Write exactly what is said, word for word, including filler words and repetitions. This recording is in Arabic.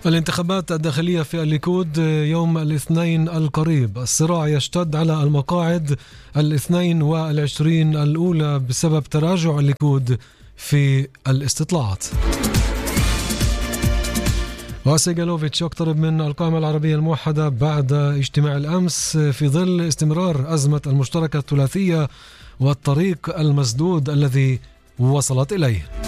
الانتخابات الداخلية في الليكود يوم الاثنين القريب. الصراع يشتد على المقاعد الاثنين والعشرين الأولى بسبب تراجع الليكود في الاستطلاعات. وسيجالوفيتش يقترب من القائمة العربية الموحدة بعد اجتماع الأمس في ظل استمرار أزمة المشتركة الثلاثية والطريق المسدود الذي وصلت إليه.